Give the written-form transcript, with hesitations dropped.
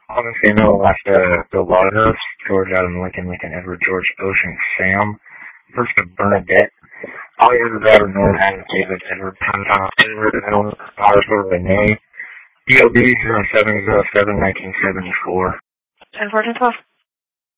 Obviously, no last Bill Lauderdale, George Adam Lincoln, Lincoln Edward George Ocean Sam, first of Bernadette, all the other driver known as David Edward Tom Edward Allen Arthur Renee, DOB 0707 1974. 10-14-12.